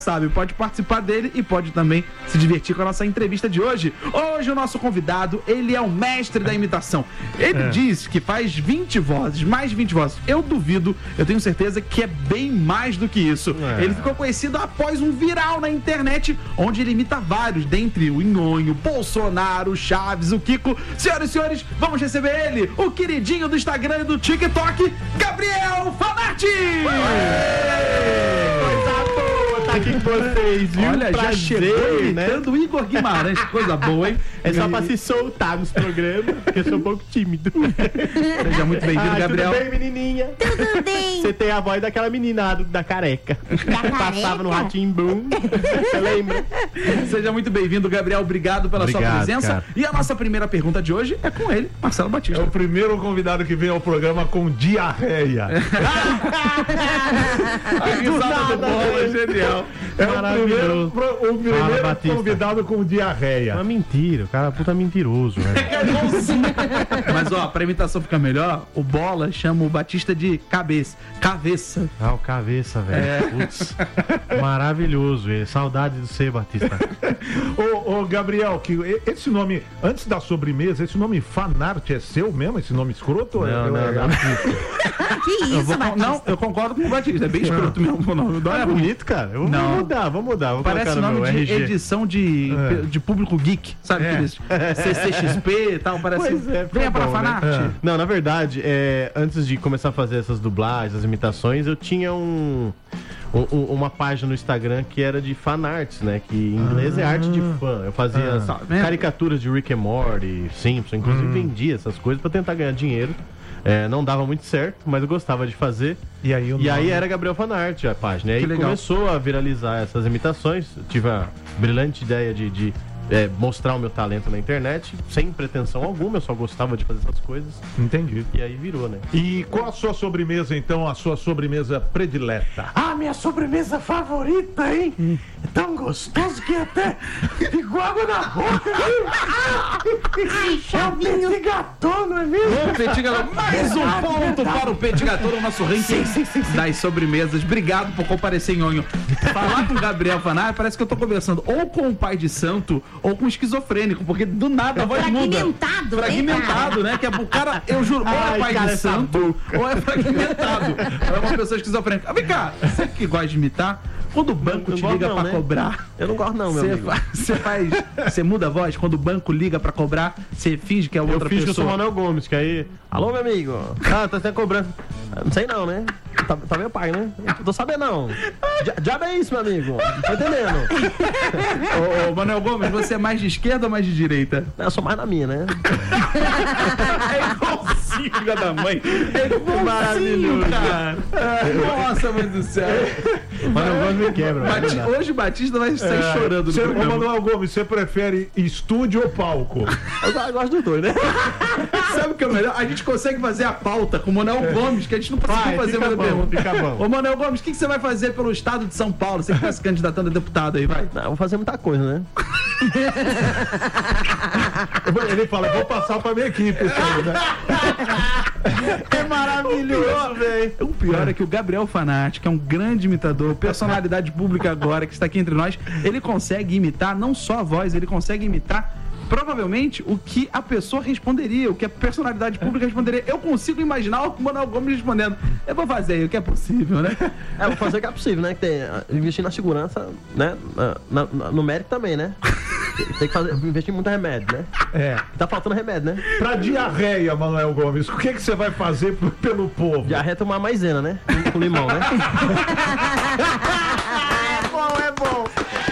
sabe, pode participar dele e pode também se divertir com a nossa entrevista de hoje. Hoje o nosso convidado, ele é o mestre da imitação. Ele diz que faz 20 vozes, mais de 20 vozes. Eu duvido, eu tenho certeza que é bem mais do que isso. Ele ficou conhecido após um viral na internet, onde ele imita vários, dentre o Nhonho, Bolsonaro, Chaves, o Kiko. Senhoras e senhores, vamos receber ele, o queridinho do Instagram e do TikTok, Gabriel Fanarti! Aqui com vocês, viu? Olha, prazer, já chegou imitando o Igor Guimarães, que coisa boa, hein? É só pra se soltar nos programas, porque eu sou um pouco tímido. Seja muito bem-vindo, Gabriel. Tudo bem, menininha? Tudo bem. Você tem a voz daquela menina da careca. Passava no Rá-Tim-Bum. Você lembra? Seja muito bem-vindo, Gabriel. Obrigado pela sua presença. Cara. E a nossa primeira pergunta de hoje é com ele, Marcelo Batista. É o primeiro convidado que vem ao programa com diarreia. A risada do povo é genial. É o primeiro convidado com diarreia. Uma mentira, o cara é puta mentiroso, né? Mas, ó, pra imitação ficar melhor, o Bola chama o Batista de cabeça. Ah, o cabeça, velho. Putz, maravilhoso, velho. Saudade do ser, Batista. Ô, Gabriel, que esse nome, antes da sobremesa, esse nome Fanart é seu mesmo? Esse nome escroto? Não. Que isso, Batista? Não, eu concordo com o Batista. É bem escroto mesmo o nome. É bonito, cara. Vamos mudar. Vou Parece colocar no nome meu de RG. edição de público geek, sabe? Aqueles CCXP e tal, parece. Pois é, Venha tá para a bom, né? Fanart. Não, na verdade, antes de começar a fazer essas dublagens, as imitações, eu tinha uma página no Instagram que era de fanarts, né? Que em inglês é arte de fã. Eu fazia caricaturas de Rick and Morty, Simpson, inclusive vendia essas coisas pra tentar ganhar dinheiro. Não dava muito certo, mas eu gostava de fazer. E aí era Gabriel Fanart a página. E aí legal. começou a viralizar essas imitações. Eu tive a brilhante ideia de mostrar o meu talento na internet, sem pretensão alguma, eu só gostava de fazer essas coisas. Entendi. E aí virou, né? E qual a sua sobremesa, então, a sua sobremesa predileta? Ah, minha sobremesa favorita, hein? É tão gostoso que até ficou água na boca, viu? É o petit gâteau, não é mesmo? Petit Gâteau. Mais um ponto para o Petit Gâteau no nosso ranking das sobremesas. Obrigado por comparecer, Nhonho. Falar com o Gabriel Fanart parece que eu tô conversando ou com o pai de santo ou com o esquizofrênico, porque do nada a voz muda. Fragmentado, né? Que é o cara, eu juro, ou é pai de santo ou é fragmentado. Ou é uma pessoa esquizofrênica. Vem cá, você que gosta de imitar, quando o banco te liga pra cobrar, eu não gosto não, meu amigo. Você muda a voz? Quando o banco liga pra cobrar, você finge que é outra pessoa. Eu finge que eu sou o Manuel Gomes, que aí... Alô, meu amigo. Ah, tá até cobrando. Não sei não, né? Tá meu pai, né? Não tô sabendo não. Diabo é isso, meu amigo. Não tô entendendo. Ô, Manuel Gomes, você é mais de esquerda ou mais de direita? Eu sou mais na minha, né? É igualzinho, filha da mãe. É igualzinho, maravilhoso, cara. Nossa, mãe do céu. Manuel Gomes me quebra. Hoje o Batista vai sair chorando no programa. Manuel Gomes, você prefere estúdio ou palco? Eu gosto dos dois, né? Sabe o que é o melhor? A gente consegue fazer a pauta com o Manuel Gomes, que a gente não conseguiu fazer mais pergunta. Fica bom. Ô, Manuel Gomes, o que você vai fazer pelo estado de São Paulo? Você que tá se candidatando a deputado aí, vai. Não, vou fazer muita coisa, né? Ele fala, vou passar pra minha equipe. Né? É maravilhoso, velho. O pior é que o Gabriel Fanart, que é um grande imitador, personalidade pública agora, que está aqui entre nós, ele consegue imitar não só a voz, ele consegue imitar provavelmente o que a pessoa responderia, o que a personalidade pública responderia. Eu consigo imaginar o Manuel Gomes respondendo. Eu vou fazer o que é possível, né? Vou fazer o que é possível, né? Investir na segurança, né? No médico também, né? Tem que investir muito remédio, né? Tá faltando remédio, né? Pra diarreia, Manuel Gomes, o que você vai fazer pelo povo? Diarreia é tomar maisena, né? Com limão, né? É bom.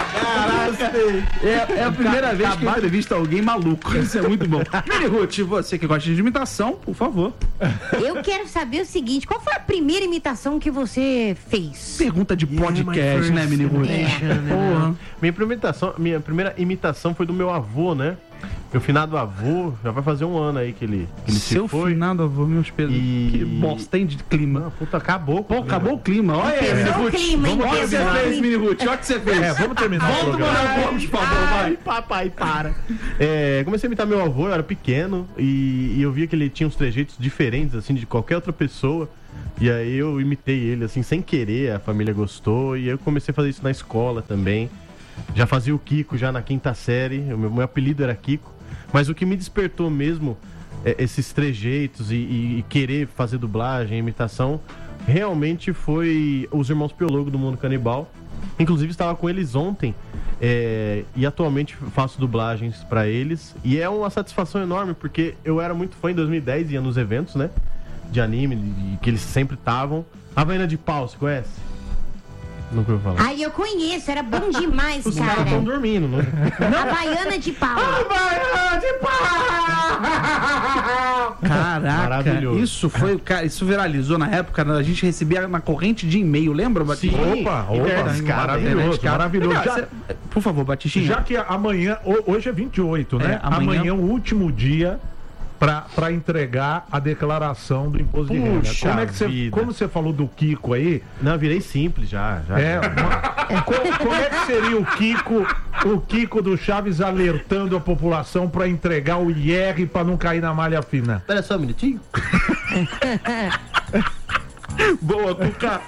É a primeira vez que eu entrevisto alguém maluco. Isso é muito bom. Mini Ruth, você que gosta de imitação, por favor. Eu quero saber o seguinte: qual foi a primeira imitação que você fez? Pergunta de podcast, né, Mini Ruth? Porra. Minha primeira imitação foi do meu avô, né? Meu finado avô, já vai fazer um ano aí que ele Seu se foi. finado avô, meus pesos. Que bosta, hein, de clima. Não, puta, acabou. Pô, acabou o clima. Olha aí, Mini Ruth. Vamos olha o que você fez, Mini Ruth. Olha o que você fez. Vamos terminar o programa. Volta, Manuel Gomes, por favor, vai. Papai, para. Comecei a imitar meu avô, eu era pequeno, e eu via que ele tinha uns trejeitos diferentes, assim, de qualquer outra pessoa. E aí eu imitei ele, assim, sem querer, a família gostou. E aí eu comecei a fazer isso na escola também. Já fazia o Kiko já na 5ª série, o meu apelido era Kiko. Mas o que me despertou mesmo, esses trejeitos e querer fazer dublagem, imitação, realmente foi os Irmãos Piologo do Mundo Canibal. Inclusive estava com eles ontem e atualmente faço dublagens pra eles. E é uma satisfação enorme, porque eu era muito fã em 2010, ia nos eventos, né, de anime, que eles sempre estavam. Havaiana de Pau, você conhece? Nunca ouviu falar. Ai, eu conheço, era bom demais, Os caras estão dormindo, né? Havaiana de pau. Havaiana de Pau! Caraca, Maravilhoso. isso viralizou na época, a gente recebia na corrente de e-mail, lembra, Batista? Opa, maravilhoso, maravilhoso. Por favor, Batistinha. Já que amanhã, hoje é 28, né? Amanhã é o último dia para entregar a declaração do imposto de renda. Como você falou do Kiko aí? Não, eu virei simples já. Como é que seria o Kiko do Chaves alertando a população para entregar o IR para não cair na malha fina? Espera só um minutinho. Boa, Cuca.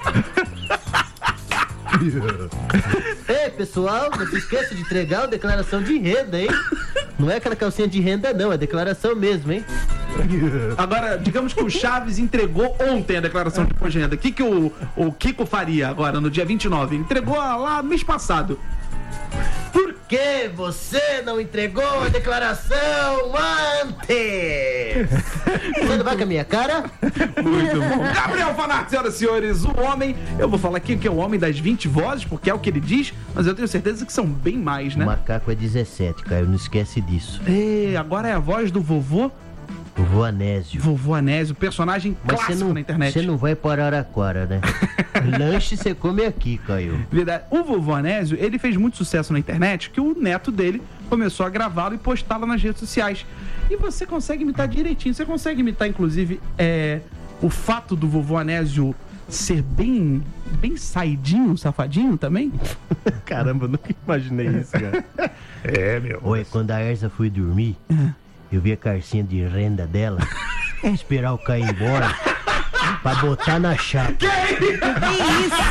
Ei, pessoal, não se esqueça de entregar a declaração de renda, hein? Não é aquela calcinha de renda, não, é declaração mesmo, hein? Agora, digamos que o Chaves entregou ontem a declaração de imposto de renda. O que o Kiko faria agora, no dia 29? Entregou lá mês passado. Por que você não entregou a declaração antes? Você não vai com a minha cara? Muito bom. Gabriel Fanart, senhoras e senhores, o homem, eu vou falar aqui que é o homem das 20 vozes, porque é o que ele diz, mas eu tenho certeza que são bem mais, né? O macaco é 17, Caio, não esquece disso. Agora é a voz do vovô Anésio. Vovô Anésio, personagem clássico na internet. Você não vai para Araraquara, né? Lanche você come aqui, Caio. Verdade. O vovô Anésio, ele fez muito sucesso na internet, que o neto dele começou a gravá-lo e postá-lo nas redes sociais. E você consegue imitar direitinho. Você consegue imitar, inclusive, o fato do vovô Anésio ser bem saidinho, safadinho também? Caramba, eu nunca imaginei isso, cara. Oi, quando a Erza foi dormir, eu vi a carcinha de renda dela, esperar o Caio ir embora, pra botar na chapa. Que isso?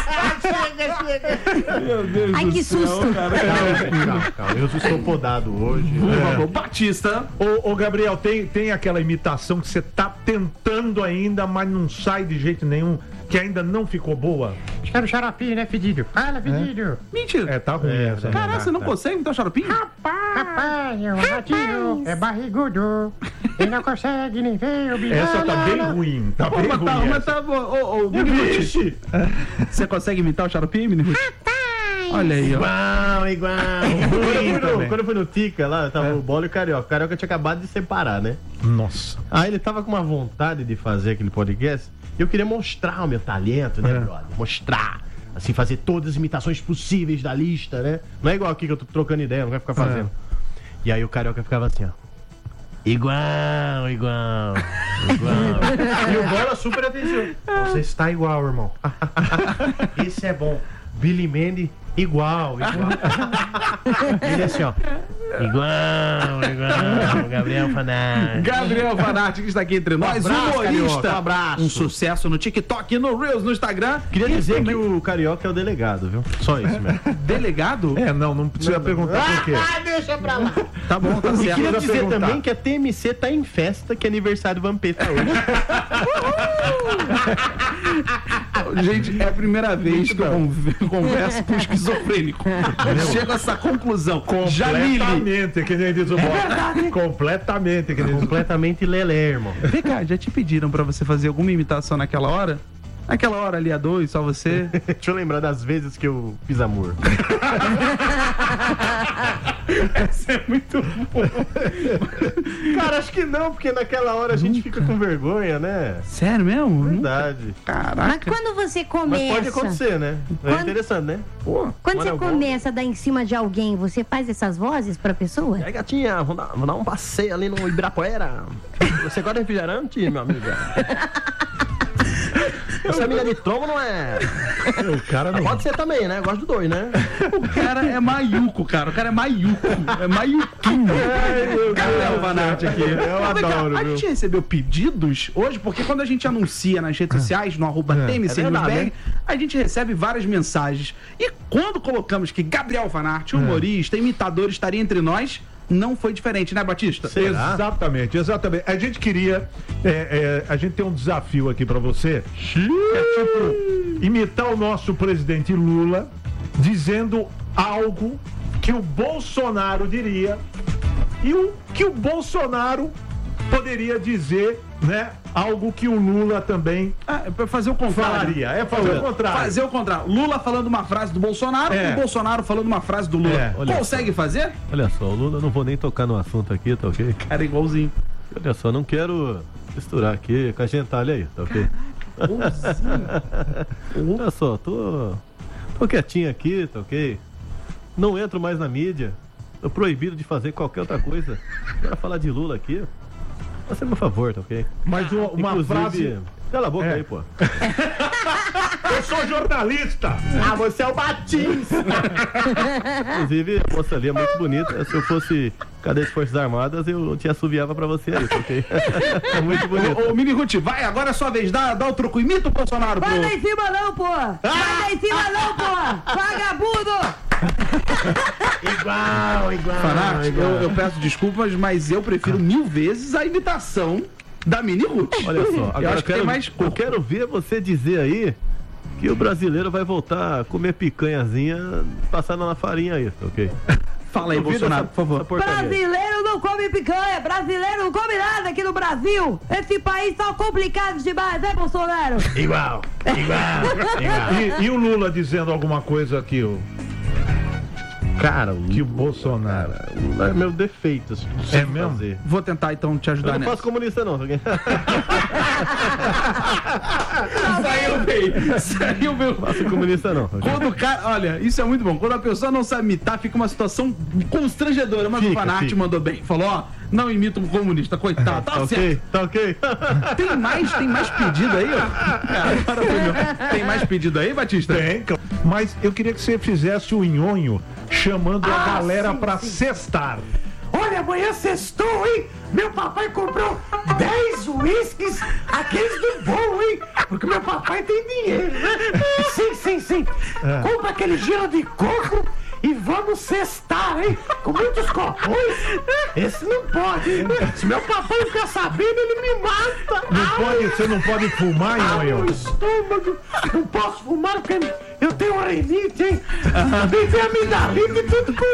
Meu Deus Ai, que susto. Calma, eu estou podado hoje. Batista. Ô Gabriel, tem aquela imitação que você tá tentando ainda, mas não sai de jeito nenhum, que ainda não ficou boa? Quero xaropinho, né, fedido? Fala, fedido. Mentira. Tá ruim essa. né? Caraca, você não consegue imitar o xaropinho? Rapaz, o ratinho é barrigudo. Ele não consegue nem ver o bicho. Essa tá bem ruim. Tá bem ruim. Mas tá bom. Ô, Mini, você consegue imitar o xaropinho, Mini? Olha aí, ó. Igual. Quando eu fui no Tica lá, tava o Bola e o Carioca. O Carioca tinha acabado de separar, né? Nossa. Aí ele tava com uma vontade de fazer aquele podcast. E eu queria mostrar o meu talento, né, brother? Mostrar. Assim, fazer todas as imitações possíveis da lista, né? Não é igual aqui que eu tô trocando ideia, não vai ficar fazendo. E aí o Carioca ficava assim, ó. Igual. E o Bola super atenção. Você está igual, irmão. Isso é bom. Billy Mandy, igual. Ele assim, ó. Igual. Gabriel Fanart. Gabriel Fanart, que está aqui entre nós. Abraço, Humorista. Carioca, abraço. Um sucesso no TikTok, no Reels, no Instagram. Queria E dizer também- que o Carioca é o delegado, viu? Só isso mesmo. Delegado? Não precisa perguntar por quê. Deixa pra lá. Tá bom, tá E certo. queria dizer perguntar. também que a TMC tá em festa, que é aniversário do Vampeta hoje. Gente, é a primeira vez que eu converso com um esquizofrênico. Chego a essa conclusão. Jamile. Completamente, que nem diz o Bola. Completamente, que nem diz o Completamente lelé, irmão. Vem cá, já te pediram pra você fazer alguma imitação naquela hora? Naquela hora ali a dois, só você? Deixa eu lembrar das vezes que eu fiz amor. Essa é muito bom. Cara, acho que não, porque naquela hora a gente fica com vergonha, né? Sério mesmo? Verdade. Mas Caraca. quando você Mas começa... pode acontecer, né? É Quando- interessante, né? Pô. Quando Quando você eu vou- começa a dar em cima de alguém, você faz essas vozes pra pessoa? E aí, gatinha, vou dar um passeio ali no Ibirapuera. Você gosta de refrigerante, meu amigo? Essa amiga de trombo não é... O cara não... Pode ser também, né? Gosto do dois, né? O cara é maiuco, cara. O cara é maiuco. É maiuquinho. Gabriel Vanatti aqui. Eu adoro, A gente recebeu pedidos hoje, porque quando a gente anuncia nas redes sociais, no @TMCNewsBR, a gente recebe várias mensagens. E quando colocamos que Gabriel Vanatti, humorista, imitador, estaria entre nós, não foi diferente, né, Batista? Será? Exatamente. A gente queria. A gente tem um desafio aqui pra você. É tipo imitar o nosso presidente Lula dizendo algo que o Bolsonaro diria e o que o Bolsonaro poderia dizer, né? Algo que o Lula também fazer o contrário. falaria. Fazer o contrário. Fazer o contrário. Lula falando uma frase do Bolsonaro e o Bolsonaro falando uma frase do Lula. Consegue fazer? Olha só, o Lula, não vou nem tocar no assunto aqui, tá ok? Cara, igualzinho. Olha só, não quero misturar aqui com a gentalha aí, tá ok? Olha só, tô quietinho aqui, tá ok? Não entro mais na mídia. Tô proibido de fazer qualquer outra coisa. Agora falar de Lula aqui, faça meu favor, tá ok? Mas uma Inclusive, frase. Cala a boca aí, pô. Eu sou jornalista! Você é o Batista! Inclusive, a moça ali é muito bonita. Se eu fosse cadete das Forças Armadas, eu te assoviava pra você aí, ok? É muito bonito. Ô, Mini Ruth, vai, agora é sua vez. Dá o troco. Imita o Bolsonaro, Vai lá em cima não, pô! Vai lá em cima não, pô! Vagabundo! Igual. Fanart, eu peço desculpas, mas eu prefiro 1000 vezes a imitação da Mini Ruth. Olha só, agora acho que tem mais eu quero ver você dizer aí que o brasileiro vai voltar a comer picanhazinha passada na farinha aí, ok? Fala aí, Bolsonaro, por favor. Brasileiro não come picanha, brasileiro não come nada aqui no Brasil. Esse país tá complicado demais, né, Bolsonaro? Igual. E o Lula dizendo alguma coisa aqui, Cara, que o Bolsonaro. É meu defeito. É mesmo? Fazer. Vou tentar então te Eu ajudar não nessa. faço comunista não, ok? Saiu bem. Não faço comunista não. ok? Quando o cara, olha, isso é muito bom. Quando a pessoa não sabe imitar, fica uma situação constrangedora. Mas o Fanart mandou bem. Falou, ó, não imita um comunista, coitado. Tá certo. Tá ok. Tem mais pedido aí, ó? Cara, tem mais pedido aí, Batista? Tem, mas eu queria que você fizesse o nhonho chamando a galera pra cestar. Olha, amanhã sextou, hein? Meu papai comprou 10 uísques, aqueles do bom, hein? Porque meu papai tem dinheiro, né? Sim. Compra aquele gelo de coco e vamos cestar, hein? Com muitos copões. Esse não pode, hein? Se meu papai ficar sabendo, ele me mata. Você não pode fumar, Meu nhonho? estômago. Não posso fumar porque eu tenho rinite, hein? Também tenho amidalite e tudo com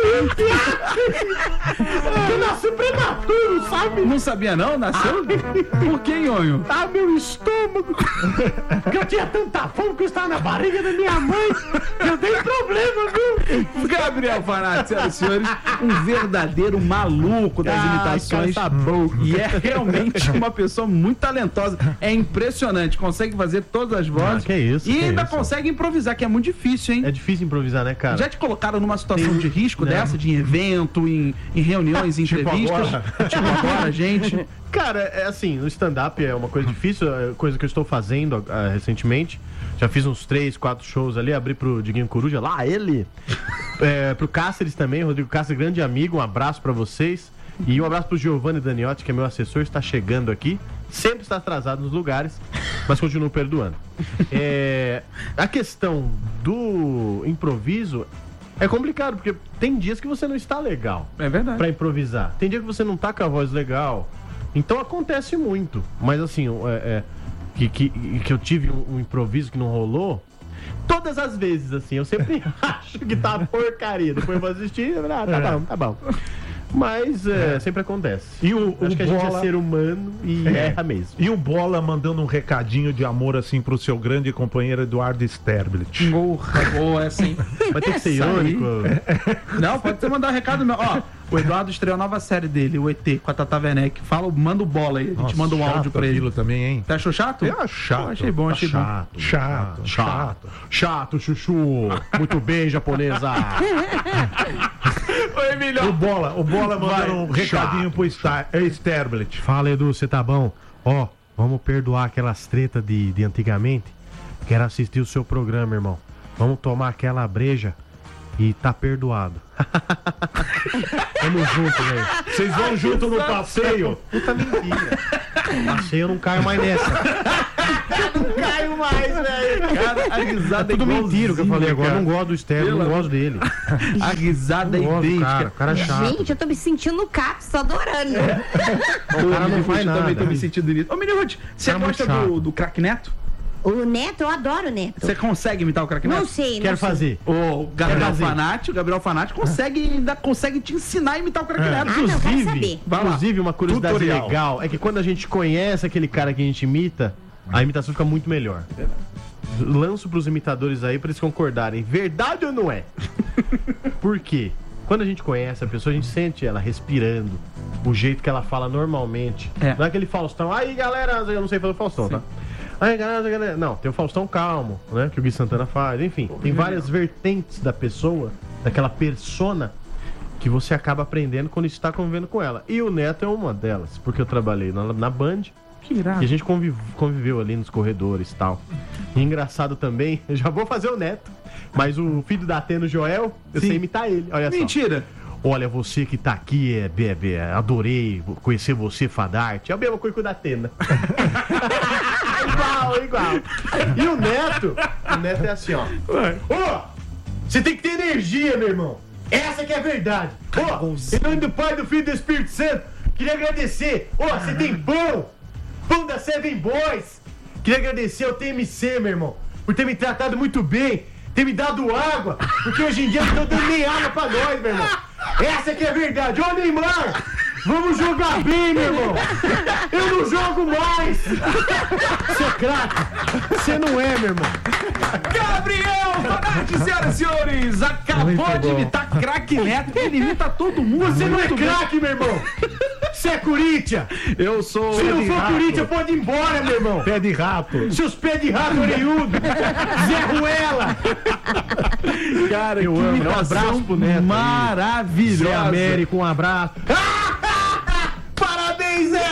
isso. Eu nasci prematuro, sabe? Não sabia não? Nasceu? Por que, Nhonho? Meu estômago. Porque eu tinha tanta fome que eu estava na barriga da minha mãe. Eu dei problema, viu? Gabriel Fanatti, senhoras e senhores, um verdadeiro maluco das imitações. Cara, tá bom. E é realmente uma pessoa muito talentosa. É impressionante. Consegue fazer todas as vozes. que isso, E que ainda isso. consegue improvisar, que é muito difícil, hein? É difícil improvisar, né, cara? Já te colocaram numa situação de risco dessa, de evento, em reuniões, em entrevistas? Tipo agora, gente. Cara, é assim, no stand-up é uma coisa difícil, é coisa que eu estou fazendo recentemente. Já fiz uns 3, 4 shows ali, abri pro Diguinho Coruja, lá ele. Pro Cáceres também, Rodrigo Cáceres, grande amigo, um abraço pra vocês. E um abraço pro Giovanni Daniotti, que é meu assessor, está chegando aqui. Sempre está atrasado nos lugares, mas continuo perdoando. A questão do improviso é complicado, porque tem dias que você não está legal É verdade. pra improvisar. Tem dia que você não tá com a voz legal. Então acontece muito. Mas assim, que eu tive um improviso que não rolou. Todas as vezes, assim, eu sempre acho que tá porcaria. Depois eu vou assistir e tá bom. Mas sempre acontece. E Acho que a gente é ser humano e erra mesmo. E o Bola mandando um recadinho de amor assim pro seu grande companheiro Eduardo Sterblit. Boa, é assim. Vai ter que ser irônico. Não, pode você mandar um recado meu. Ó, o Eduardo estreou a nova série dele, o ET, com a Tata Werneck. Manda o Bola aí, a gente manda um áudio pra ele. Aquilo também, hein? Você achou chato? Chato. Pô, achei bom. Chato, chuchu. Muito bem, japonesa. Oi, Emílio. O Bola mandando um recadinho pro Sterblit. Fala, Edu, você tá bom? Ó, vamos perdoar aquelas tretas de antigamente. quero assistir o seu programa, irmão. Vamos tomar aquela breja e tá perdoado. Tamo junto, velho. Vocês vão junto no passeio? Puta mentira. Passeio eu não caio mais nessa. Não caio mais, velho. Cara, a risada É tudo mentira o que eu falei agora. cara. Eu não gosto do Estevão, não gosto dele. A risada é Não gosto do idêntica. cara chato. Gente, eu tô me sentindo no CAPS, tô adorando. O cara não faz Eu também tô nada. me sentindo nisso. Ô, Menino Ruth, você Cara, muito gosta chato. do Craque Neto? O Neto, eu adoro o Neto. Você consegue imitar o Craque Neto? Não sei, Quero não sei. fazer. O Gabriel Quer fazer? Fanatti, ainda consegue te ensinar a imitar o Craque Neto. Ah, não, quero saber. Vai lá. Inclusive, uma curiosidade Tutorial. legal é que quando a gente conhece aquele cara que a gente imita, a imitação fica muito melhor. Lanço pros imitadores aí pra eles concordarem. Verdade ou não é? Por quê? Quando a gente conhece a pessoa, a gente sente ela respirando, o jeito que ela fala normalmente. É. Não é aquele Faustão. Aí, galera, eu não sei fazer Faustão, tá? Aí, galera. Não, tem o Faustão calmo, né? Que o Gui Santana faz. Enfim, tem várias vertentes da pessoa, daquela persona, que você acaba aprendendo quando está convivendo com ela. E o Neto é uma delas, porque eu trabalhei na Band. Que irado. E a gente conviveu ali nos corredores e tal. E engraçado também, eu já vou fazer o Neto, mas o filho da Atena, Joel, eu Sim. sei imitar ele. Olha só. Mentira. Olha, você que tá aqui, adorei conhecer você, Fadarte. É a mesma coisa que o da Atena. igual. E o Neto é assim, ó. Ô, você tem que ter energia, meu irmão. Essa que é a verdade. Ô, em nome do Pai, do Filho e do Espírito Santo, queria agradecer. Ô, você tem pão da Seven Boys. Queria agradecer ao TMC, meu irmão, por ter me tratado muito bem, ter me dado água, porque hoje em dia não estão dando nem água pra nós, meu irmão. Essa que é a verdade. Ô, Neymar, vamos jogar bem, meu irmão. Eu não jogo mais. Seu craque, você não é, meu irmão. Gabriel Fanatti, senhoras e senhores, acabou de imitar Craque Neto. Ele imita todo mundo. Você não é muito bem. craque, meu irmão. Você é Corinthians. Eu sou. Se não for rato. Corinthians, pode ir embora, meu irmão. Pé de rato. Seus pés de rato orelhudo. Zé Ruela. Cara, Eu que amo. imitação Um abraço pro Neto aí. maravilhosa. Zé Américo, um abraço. Parabéns, Zé.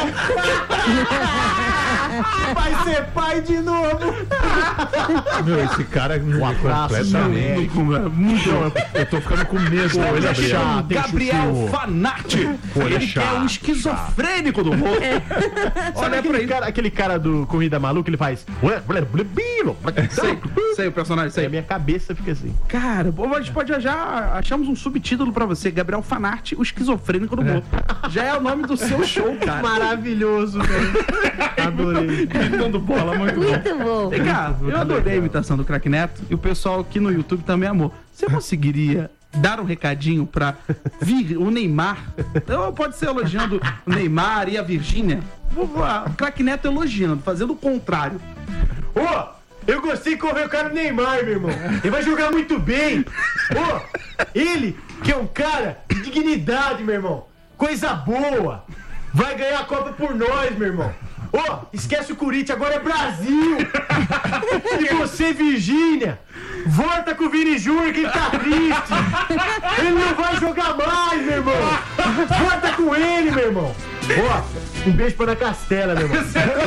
Vai ser pai de novo. Meu, esse cara não é abraço, completamente. Eu tô ficando com medo. Olha Gabriel. chato, tem Gabriel chuchu. Fanatti. Olha Ele que é um chato, esquizofrênico do humor. Sabe aquele cara do Corrida Maluca, ele faz... Sei o personagem, A sei. minha cabeça fica assim. Cara, a gente pode já achamos um subtítulo pra você, Gabriel Fanatti, o esquizofrênico do humor. Já é o nome do seu show, cara. Maravilhoso, velho. Adorei. Imitando bola, muito bom. Muito bom. Vem cá, eu adorei a imitação do Craque Neto e o pessoal aqui no YouTube também amou. Você conseguiria dar um recadinho pra o Neymar? Ou pode ser elogiando o Neymar e a Virgínia? O Craque Neto elogiando, fazendo o contrário. Ô, eu gostei de correr o cara do Neymar, meu irmão. Ele vai jogar muito bem. Ô, ele, que é um cara de dignidade, meu irmão. Coisa boa. Vai ganhar a Copa por nós, meu irmão. Ô, esquece o Corinthians, agora é Brasil. E você, Virgínia, volta com o Vini Júnior que ele tá triste. Ele não vai jogar mais, meu irmão. Volta com ele, meu irmão. Ó, um beijo pra Ana Castela, meu irmão.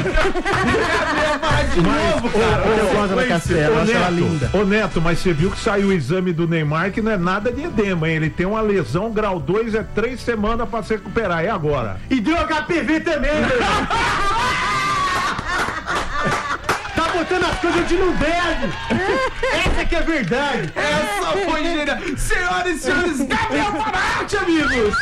De novo, cara. Eu gosto da Ana Castela, eu acho ela linda. Ô Neto, mas você viu que saiu o exame do Neymar que não é nada de edema, hein? Ele tem uma lesão grau 2, é 3 semanas pra se recuperar. E agora? E deu HPV também, meu irmão. Tá botando as coisas onde não deve. Essa que é a verdade. Essa foi genial. Senhoras e senhores, Gabriel Fanatti, amigos.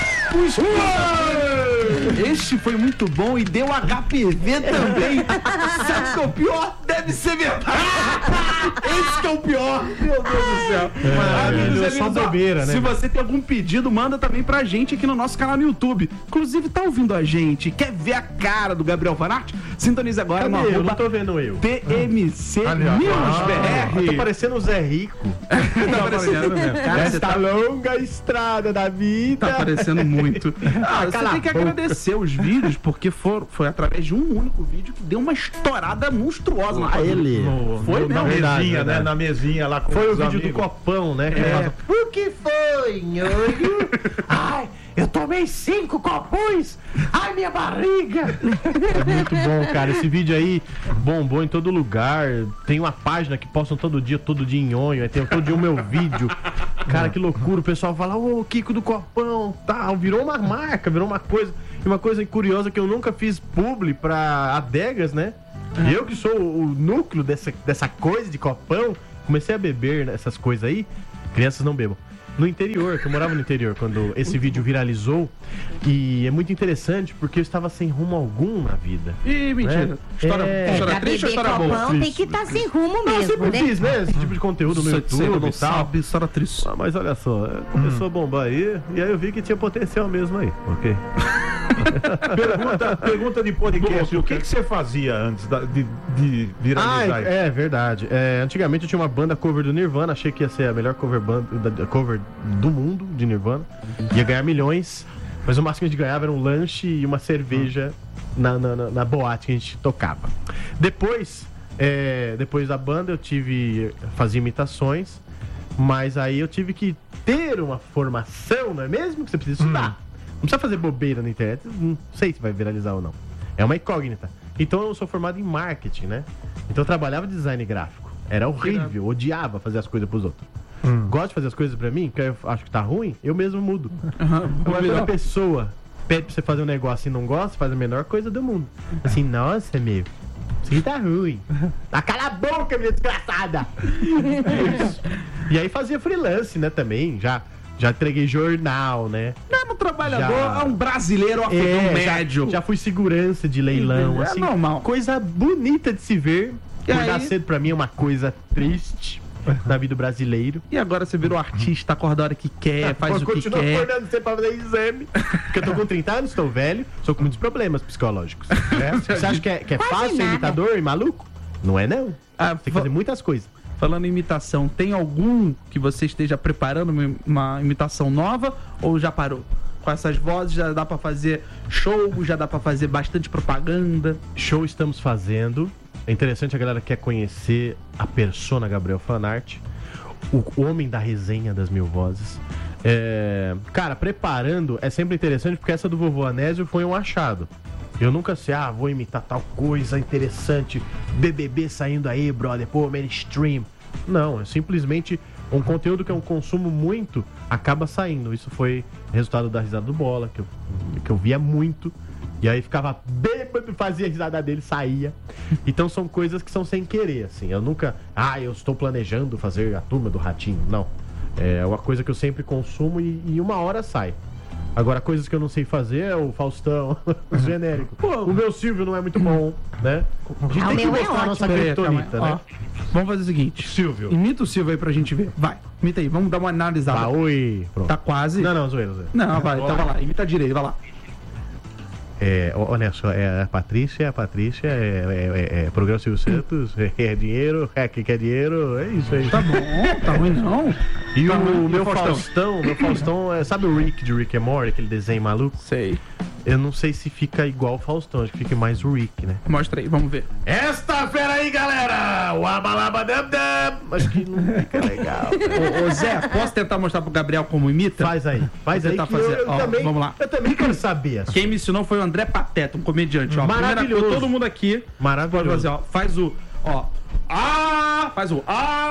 Este foi muito bom e deu HPV também. Sabe o que é o pior? Deve ser verdade. Esse que é o pior. Meu Deus do céu. Maravilhoso, só bobeira, né? Se você tem algum pedido, manda também pra gente aqui no nosso canal no YouTube. Inclusive, tá ouvindo a gente? Quer ver a cara do Gabriel Fanatti? Sintonize agora no Cadê? Eu não arroba tô vendo eu. TMC Eu tô BR. parecendo o Zé Rico. Tá parecendo mesmo. Cara, você Esta tá longa estrada da vida. Tá parecendo muito. Você cala tem que a boca. agradecer os vídeos, porque foi através de um único vídeo que deu uma estourada monstruosa na ele. Foi na mesmo? mesinha, Verdade, né? verdade. Na mesinha lá com Foi o os vídeo do amigos. copão, né? Que ele fala, o que foi, nhonho? Ai, eu tomei tomei 5 copões. Ai, minha barriga. É muito bom, cara. Esse vídeo aí bombou em todo lugar. Tem uma página que postam todo dia nhonho. Aí tem todo dia o meu vídeo. Cara, que loucura. O pessoal fala, ô, Kiko do Copão, tal. Virou uma marca, virou uma coisa. E uma coisa curiosa que eu nunca fiz publi pra adegas, né? Eu que sou o núcleo dessa coisa de copão, comecei a beber essas coisas aí. Crianças não bebam. No interior, que eu morava no interior quando esse vídeo viralizou. E é muito interessante porque eu estava sem rumo algum na vida. Ih, mentira. História triste ou história boa? Copão tem que estar sem rumo Eu mesmo, sempre né? fiz, né? Esse tipo de conteúdo no YouTube e tal. Sabe, história triste. Ah, mas olha só, começou a bombar aí, e aí eu vi que tinha potencial mesmo aí, ok? Pergunta de podcast. O que você fazia antes de viralizar isso? É verdade. Antigamente eu tinha uma banda cover do Nirvana, achei que ia ser a melhor cover do mundo de Nirvana. Ia ganhar milhões, mas o máximo que a gente ganhava era um lanche e uma cerveja na boate que a gente tocava. Depois da banda eu fazia imitações, mas aí eu tive que ter uma formação, não é mesmo? Que você precisa estudar. Não precisa fazer bobeira na internet, não sei se vai viralizar ou não. É uma incógnita. Então eu sou formado em marketing, né? Então eu trabalhava de design gráfico. Era horrível, odiava fazer as coisas pros outros. Gosto de fazer as coisas pra mim, que eu acho que tá ruim, eu mesmo mudo. Quando a pessoa pede pra você fazer um negócio e não gosta, faz a menor coisa do mundo. Assim, nossa, meu, isso aqui tá ruim. Cala a boca, minha desgraçada! E aí fazia freelance, né, também, já entreguei jornal, né? Mesmo trabalhador, é um brasileiro afegão médio. Já fui segurança de leilão, É assim. normal. Coisa bonita de se ver. E Acordar aí? cedo pra mim é uma coisa triste da vida do brasileiro. E agora você virou artista, acorda a hora que quer, faz o que Continuo quer. acordando cedo pra fazer exame. Porque eu tô com 30 anos, estou velho, sou com muitos problemas psicológicos. Você acha que é fácil ser nada. imitador e maluco? Não é, não. Tem que fazer muitas coisas. Falando em imitação, tem algum que você esteja preparando uma imitação nova ou já parou? Com essas vozes já dá pra fazer show, já dá pra fazer bastante propaganda. Show estamos fazendo. É interessante, a galera quer conhecer a persona Gabriel Fanart, o homem da resenha das 1000 vozes. Cara, preparando é sempre interessante porque essa do Vovô Anésio foi um achado. Eu nunca sei, vou imitar tal coisa interessante, BBB saindo aí, brother, pô, mainstream. Não, é simplesmente um conteúdo que eu consumo muito, acaba saindo. Isso foi resultado da risada do Bola, que eu via muito. E aí ficava bêbado, fazia a risada dele, saía. Então são coisas que são sem querer, assim. Eu nunca, eu estou planejando fazer a Turma do Ratinho. Não. É uma coisa que eu sempre consumo e uma hora sai. Agora, coisas que eu não sei fazer é o Faustão, o genérico. Pô, o meu Silvio não é muito bom, né? A gente tem que mostrar a nossa criptonita, né? Vamos fazer o seguinte. Silvio. Imita o Silvio aí pra gente ver. Vai, imita aí, vamos dar uma analisada. Oi. Pronto. Tá quase. Não, zoeira. Não, vai, então vai lá, imita direito, vai lá. Olha só, a Patrícia, programa Silvio Santos, dinheiro, que quer dinheiro, é isso aí. Tá bom, tá ruim não. E Tá o ruim. meu Faustão, sabe o Rick de Rick and Morty, aquele desenho maluco? Sei. Eu não sei se fica igual o Faustão, acho que fica mais o Rick, né? Mostra aí, vamos ver. Esta fera aí, galera! O abalabadam-dam! Acho que não fica legal. Ô Zé, posso tentar mostrar pro Gabriel como imita? Faz aí Vou tentar fazer. Ó, também, vamos lá. Eu também quero saber. Quem me ensinou foi o André Pateta, um comediante. Ó, Maravilhoso. Primeira coisa, todo mundo aqui Maravilhoso. pode fazer, ó. Faz o, ó. Faz o.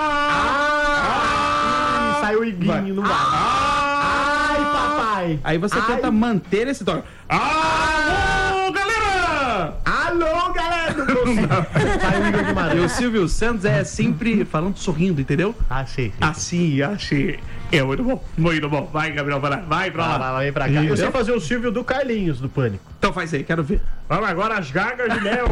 Sai o iguinho no ar. Ai, papai! Aí você tenta manter esse tom. Alô, galera! Alô, galera! Sai o Igor E Guimarães. o Silvio Santos é sempre falando, sorrindo, entendeu? Achei. Assim. É muito bom, muito bom. Vai, Gabriel, vai pra lá. Vem pra cá. Eu sei fazer o Silvio do Carlinhos, do Pânico. Então faz aí, quero ver. Vamos agora as gagas de mel.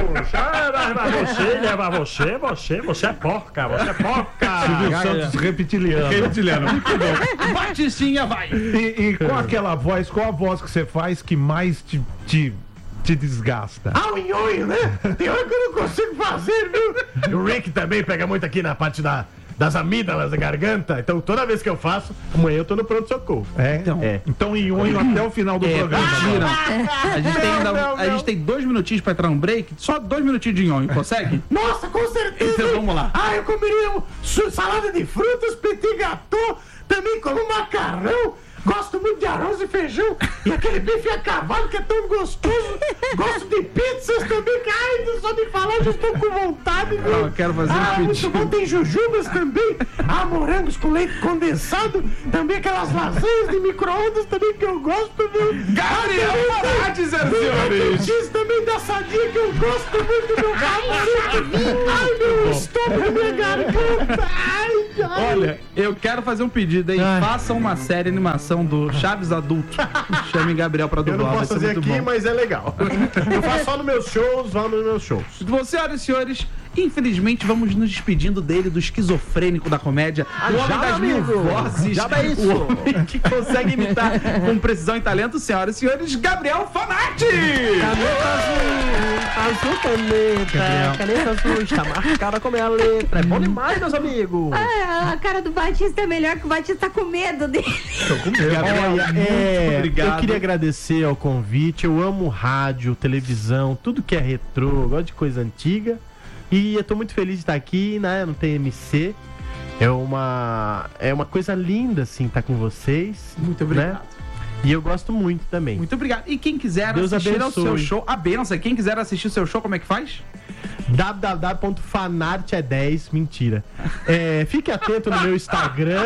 Você é porca, você é porca. Silvio Santos reptiliano. Reptiliano, muito bom. Batistinha, vai. E com aquela voz, qual a voz que você faz que mais te desgasta? O nhonho, né? Tem hora que eu não consigo fazer, viu? O Rick também pega muito aqui na parte das amígdalas da garganta. Então toda vez que eu faço, amanhã eu tô no pronto-socorro. Então nhonho até o final do programa. Mentira. agora. A gente tem 2 minutinhos pra entrar no break. Só 2 minutinhos de nhonho, consegue? Nossa, com certeza. Então vamos lá. Eu comeria salada de frutas, petit gâteau, também como macarrão. Gosto muito de arroz e feijão e aquele bife a cavalo que é tão gostoso. Gosto de pizzas também, que ai, só de falar já estou com vontade, viu? Eu quero fazer um muito pedido. bom, tem jujubas também. Morangos com leite condensado. Também aquelas lasanhas de micro-ondas também que eu gosto, viu? Gabriel Fanartes, senhoras e senhores. Diz também da sadia que eu gosto muito, meu favorito. Ai, meu estômago, minha garganta. Olha, eu quero fazer um pedido aí. Faça uma série animação do Chaves Adulto. Chame Gabriel pra Eu dublar. não vai posso ser fazer muito aqui, bom. mas é legal. Eu faço só nos meus shows, vá nos meus shows. Senhoras e senhores, infelizmente vamos nos despedindo dele, do esquizofrênico da comédia, o homem das mil vozes, o homem que consegue imitar com precisão e talento, senhoras e senhores, Gabriel Fanartes! Azul caneta, caneta azul está marcada com a minha letra. É bom demais, meus amigos. A cara do Batista é melhor que o Batista tá com medo dele. Olha, obrigado. eu queria agradecer ao convite. Eu amo rádio, televisão, tudo que é retrô, eu gosto de coisa antiga. E eu tô muito feliz de estar aqui, né, no TMC. É uma coisa linda, assim, estar com vocês. Muito obrigado. Né? E eu gosto muito também. Muito obrigado. E quem quiser Deus assistir ao abençoe. seu show, a benção, quem quiser assistir o seu show, como é que faz? www.fanart10, mentira. Fique atento no meu Instagram.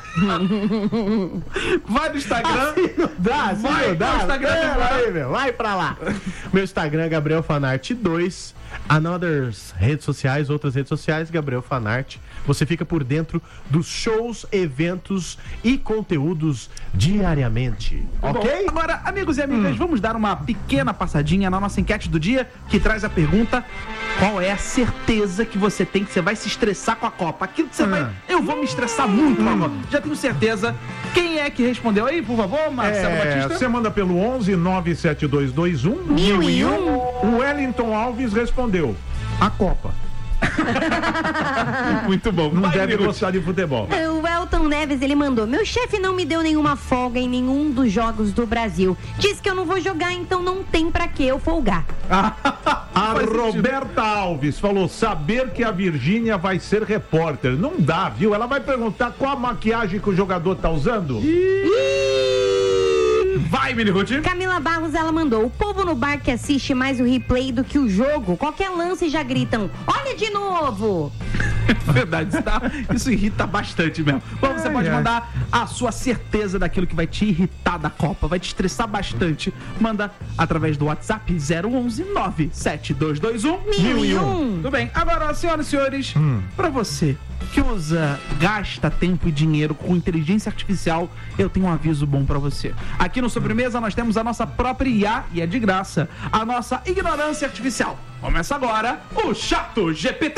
Vai no Instagram. Vai no Instagram. vai pra lá. Meu Instagram é Gabriel Fanart 2. Outras redes sociais, Gabriel Fanart. Você fica por dentro dos shows, eventos e conteúdos diariamente. Ok? Bom, agora, amigos e amigas, vamos dar uma pequena passadinha na nossa enquete do dia, que traz a pergunta: qual é a certeza que você tem que você vai se estressar com a Copa? Aquilo que você vai... Eu vou me estressar muito com a Copa. Já tenho certeza. Quem é que respondeu aí, por favor, Marcelo Batista? Você manda pelo 11 97221 1001. O Wellington Alves respondeu: a Copa. Muito bom. Não Vai, deve Minuto. gostar de futebol. O Elton Neves, ele mandou: meu chefe não me deu nenhuma folga em nenhum dos jogos do Brasil. Diz que eu não vou jogar, então não tem pra que eu folgar. A Faz sentido. Roberta Alves falou: saber que a Virgínia vai ser repórter. Não dá, viu? Ela vai perguntar qual a maquiagem que o jogador tá usando. Vai, Minuto. Camila Barros, ela mandou: o povo no bar que assiste mais o replay do que o jogo, qualquer lance já gritam: olha de novo! Verdade, isso irrita bastante mesmo. Bom, você pode mandar a sua certeza daquilo que vai te irritar da Copa, vai te estressar bastante. Manda através do WhatsApp 011 97221 1001. Tudo bem. Agora, senhoras e senhores, pra você que gasta tempo e dinheiro com inteligência artificial, eu tenho um aviso bom pra você. Aqui no Sobremesa nós temos a nossa própria IA, e é de graça, a nossa ignorância artificial. Começa agora o Chato GPT.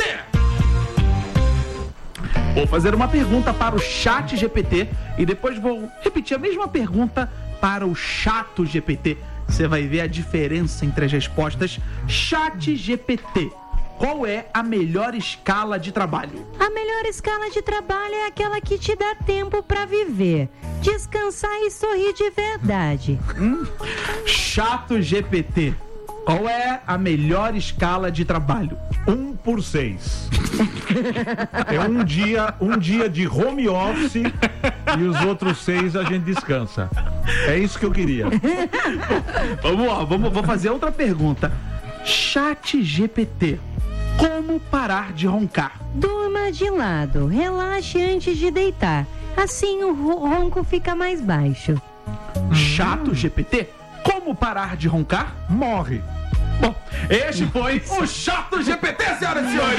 Vou fazer uma pergunta para o Chat GPT e depois vou repetir a mesma pergunta para o Chato GPT. Você vai ver a diferença entre as respostas. Chat GPT, qual é a melhor escala de trabalho? A melhor escala de trabalho é aquela que te dá tempo pra viver, descansar e sorrir de verdade. Chato GPT, qual é a melhor escala de trabalho? 1 por 6. É um dia de home office e os outros 6 a gente descansa. É isso que eu queria. Vamos lá, vou fazer outra pergunta. Chat GPT, como parar de roncar? Durma de lado, relaxe antes de deitar. Assim o ronco fica mais baixo. Chato GPT, como parar de roncar? Morre. Bom, este foi o Chato GPT, senhoras e senhores.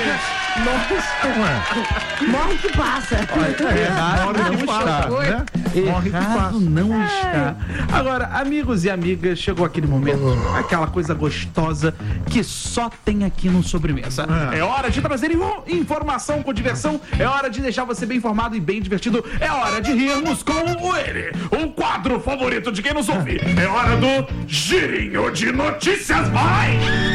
Morre que passa. Errado não está, né? Morre que Errado passa. não está. Agora, amigos e amigas, chegou aquele momento, aquela coisa gostosa que só tem aqui no Sobremesa. É hora de trazer informação com diversão, é hora de deixar você bem informado e bem divertido, é hora de rirmos com o quadro favorito de quem nos ouve. É hora do Girinho de Notícias. Vai!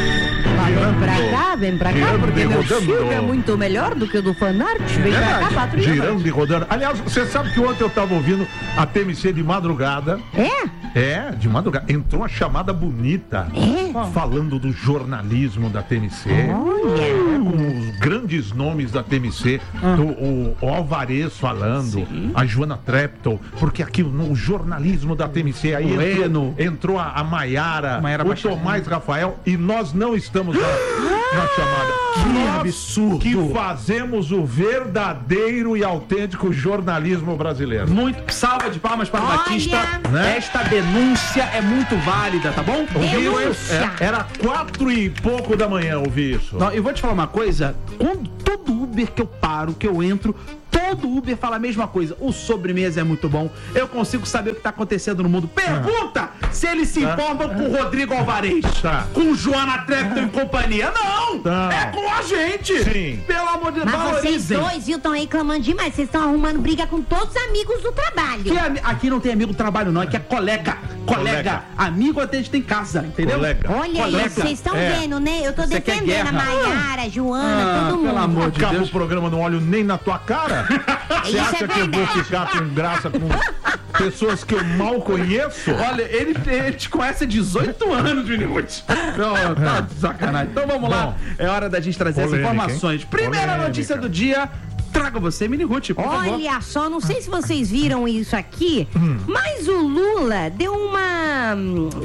Vem pra cá, porque meu filme é muito melhor do que o do Fanart. Vem pra cá, patrulha. Girando e rodando. Aliás, você sabe que ontem eu tava ouvindo a TMC de madrugada. É? De madrugada. Entrou uma chamada bonita falando do jornalismo da TMC. Com os grandes nomes da TMC. O Alvarez falando, a Joana Treptow, porque aqui no jornalismo da TMC aí entrou a Maiara, o Tomás Rafael, e nós não estamos na chamada. Que absurdo! Que fazemos o verdadeiro e autêntico jornalismo brasileiro. Muito salva de palmas para o Batista. Né? Esta denúncia é muito válida, tá bom? Era 4 e pouco da manhã, ouvi isso. Não, eu vou te falar uma coisa. Quando todo Uber que eu paro, que eu entro, todo Uber fala a mesma coisa. O sobremesa é muito bom. Eu consigo saber o que está acontecendo no mundo. Pergunta se eles se informam com o Rodrigo Alvarez, com Joana Treptow e companhia. Não! É com a gente! Sim. Pelo amor de Deus, mas vocês dois, viu, estão reclamando demais. Vocês estão arrumando briga com todos os amigos do trabalho. Aqui não tem amigo do trabalho, não. Aqui é colega. Amigo até a gente tem em casa, entendeu? Olha aí, vocês estão vendo, né? Eu tô defendendo a Maiara, a Joana, todo mundo. Pelo amor de Deus. O programa não olho nem na tua cara. Você acha que eu vou ficar com graça com pessoas que eu mal conheço? Olha, ele te conhece há 18 anos, Minihut. Não, tá de sacanagem. Então vamos lá. É hora da gente trazer as informações. Primeira notícia do dia. Traga você, Minihut, por favor. Olha só, não sei se vocês viram isso aqui, mas o Lula deu uma...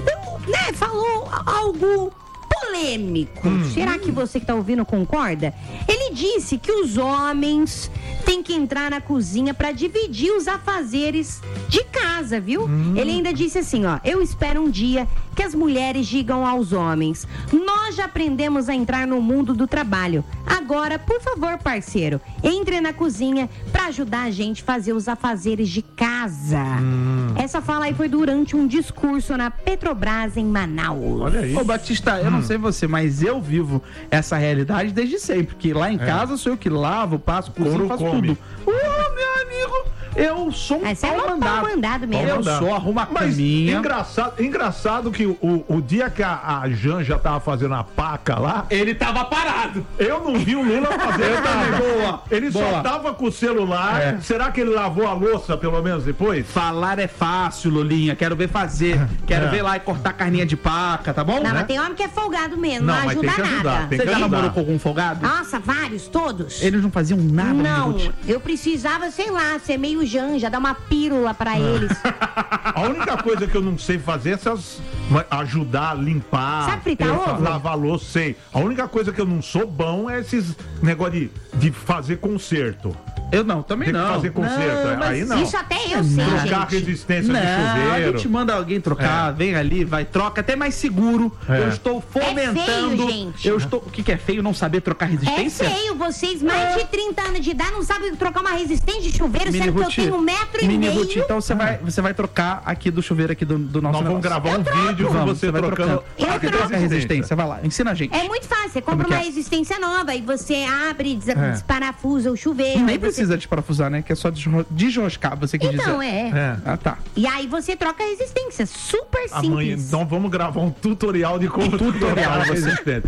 falou algo polêmico. Será que você que tá ouvindo concorda? Ele disse que os homens têm que entrar na cozinha para dividir os afazeres de casa, viu? Ele ainda disse assim, eu espero um dia que as mulheres digam aos homens, nós já aprendemos a entrar no mundo do trabalho. Agora, por favor, parceiro, entre na cozinha para ajudar a gente a fazer os afazeres de casa. Essa fala aí foi durante um discurso na Petrobras em Manaus. Olha aí. Ô, Batista, eu não sei você, mas eu vivo essa realidade desde sempre, que lá em casa sou eu que lavo, passo, cozinho, faço tudo. Meu amigo, eu sou um pau mandado mesmo. Eu sou, arrumo a caminha. Engraçado que o dia que a Janja tava fazendo a paca lá, ele tava parado. Eu não vi o Lula fazer nada. Ele só tava com o celular. Será que ele lavou a louça, pelo menos, depois? Falar é fácil, Lulinha. Quero ver fazer. Quero ver lá e cortar carninha de paca, tá bom? Não, mas tem homem que é folgado mesmo, não ajuda nada. Você já namorou com algum folgado? Nossa, vários, todos. Eles não faziam nada, não. Eu precisava, sei lá, ser meio Janja, dar uma pílula pra eles. A única coisa que eu não sei fazer é essas... ajudar a limpar. Sabe fritar ovo? Lavar louça, sei. A única coisa que eu não sou bom é esses negócio de fazer conserto. Eu não, também não. Tem que fazer conserto. Aí não. Isso até eu sei, trocar a resistência de chuveiro. A gente manda alguém trocar, vem ali, vai, troca, até mais seguro. Eu estou fomentando. É feio, gente. O que é feio? Não saber trocar resistência? É feio, vocês mais de 30 anos de idade não sabem trocar uma resistência de chuveiro, sendo que eu tenho 1,5 metro. Então você vai trocar aqui do chuveiro aqui do nosso Nós vamos gravar um vídeo com você trocando a resistência. Vai lá, ensina a gente. É muito fácil, você compra uma resistência nova e você abre, desparafusa o chuveiro. Nem precisa desparafusar, né? Que é só desroscar, você quer dizer. Então, Ah, tá. E aí você troca a resistência, super simples. Amanhã, então vamos gravar um tutorial de como trocar a resistência.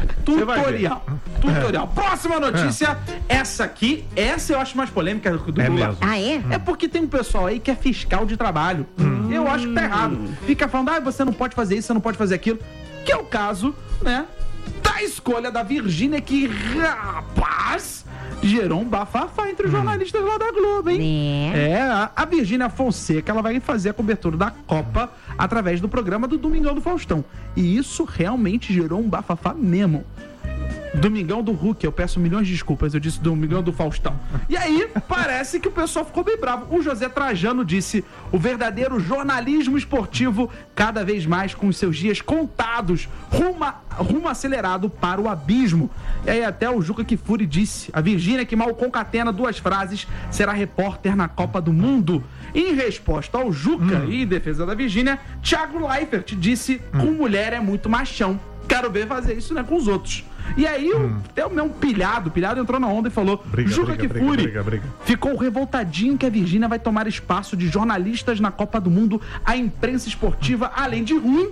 Tutorial. Próxima notícia, essa eu acho mais polêmica do Lula. Mesmo. Ah, é? É porque tem um pessoal aí que é fiscal de trabalho. Eu acho que tá errado. Fica falando, você não pode fazer isso, você não pode fazer aquilo. Que é o caso, né, da escolha da Virgínia, que, rapaz, gerou um bafafá entre os jornalistas lá da Globo, hein? A Virgínia Fonseca, ela vai fazer a cobertura da Copa através do programa do Domingão do Faustão. E isso realmente gerou um bafafá mesmo. Domingão do Hulk, eu peço milhões de desculpas, eu disse Domingão do Faustão. E aí, parece que o pessoal ficou bem bravo. O José Trajano disse, o verdadeiro jornalismo esportivo, cada vez mais com os seus dias contados, rumo acelerado para o abismo. E aí até o Juca Kfouri disse, a Virgínia, que mal concatena 2 frases, será repórter na Copa do Mundo. Em resposta ao Juca e em defesa da Virgínia, Thiago Leifert disse, com mulher é muito machão. Quero ver fazer isso, né, com os outros. E aí, até o meu pilhado entrou na onda e falou, Juca Kfouri ficou revoltadinho que a Virgínia vai tomar espaço de jornalistas na Copa do Mundo, a imprensa esportiva, além de ruim,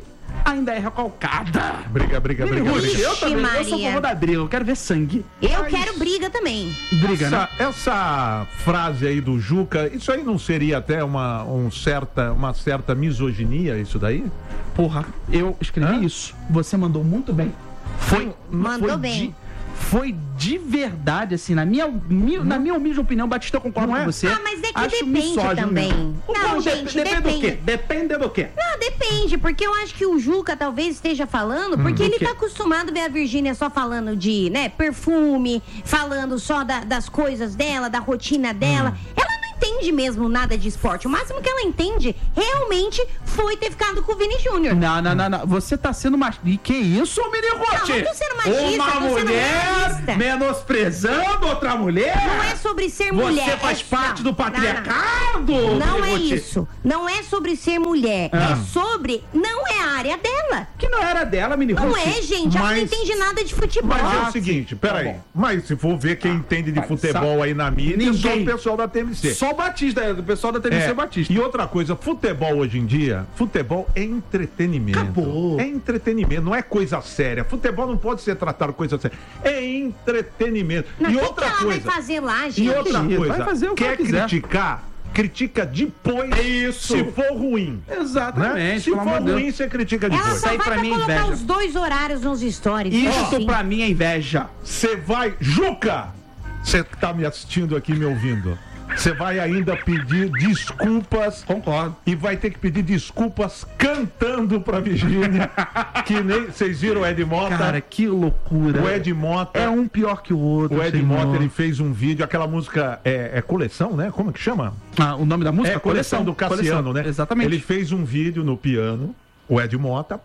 ainda é recalcada. Briga. Ixi, Eu também, eu sou a favor da briga, eu quero ver sangue. Eu quero briga também. Briga, né? Essa frase aí do Juca, isso aí não seria até uma certa misoginia, isso daí? Porra, eu escrevi isso. Você mandou muito bem. Mandou bem. Foi de verdade, assim, na minha humilde opinião, Batista, eu concordo com você. Ah, mas é que Acho depende misógino também. mesmo. Não, gente, depende do quê? Depende do quê? Não, depende, porque eu acho que o Juca talvez esteja falando, porque ele tá acostumado a ver a Virgínia só falando de, né, perfume, falando só das coisas dela, da rotina dela. Ela não entende mesmo nada de esporte. O máximo que ela entende realmente foi ter ficado com o Vini Júnior. Não. Você tá sendo machista. E que isso, Minicote? Não, eu tô sendo machista, Uma eu tô sendo mulher realista. menosprezando outra mulher? Não é sobre ser mulher. Você faz parte do Não. patriarcado? Não é Minicote? isso. Não é sobre ser mulher. É sobre... Não é a área dela. Que não era dela, Minicote. Não é, gente. Ela não Mas- entende nada de futebol. Mas é Ah, o seguinte, sim. peraí. Tá bom. Mas se for ver quem entende de mas futebol sabe- aí na mídia, é só Ninguém. o pessoal da TMC. Só o Batista, do pessoal da TVC Batista. E outra coisa, futebol hoje em dia, futebol é entretenimento. Acabou. É entretenimento, não é coisa séria. Futebol não pode ser tratado coisa séria. É entretenimento. Não, E o que outra que ela coisa. vai fazer lá, gente? E outra Vai coisa, fazer o que quer ela quiser. criticar, critica depois. Isso. Se for ruim. Exatamente. Né? Se pelo for amor de Deus. ruim, você critica Ela depois. só aí vai pra pra mim é colocar inveja. os 2 horários nos stories. Isso Assim. pra mim é inveja. Você vai. Juca! Você que tá me assistindo aqui, me ouvindo. Você vai ainda pedir desculpas. Concordo. E vai ter que pedir desculpas cantando pra Virgínia. Que nem. Vocês viram o Ed Mota? Cara, que loucura. O Ed Mota. É um pior que o outro. O Ed senhor. Mota, ele fez um vídeo, aquela música é coleção, né? Como é que chama? Ah, o nome da música? É coleção do Cassiano, né? Exatamente. Ele fez um vídeo no piano, o Ed Mota.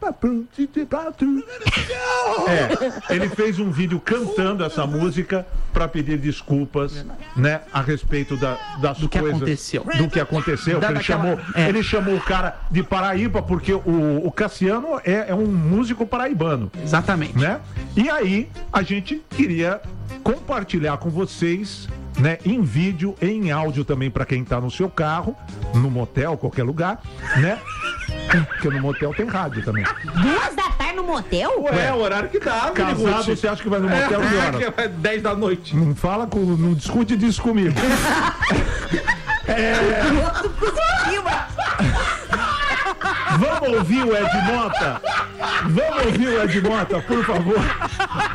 Ele fez um vídeo cantando essa música pra pedir desculpas, né? A respeito das Do que coisas. aconteceu. Do que aconteceu. Da- Que daquela- ele chamou o cara de Paraíba, porque o Cassiano é um músico paraibano. Exatamente. Né? E aí, a gente queria compartilhar com vocês, né, em vídeo e em áudio também para quem tá no seu carro, no motel, qualquer lugar, né? Porque no motel tem rádio também. 2 da tarde no motel? É o horário que dá, Casado, você acha que vai no motel que hora? É 10 da noite. Não fala com, não discute disso comigo. Vamos ouvir o Ed Mota? Vamos ouvir o Ed Mota, por favor.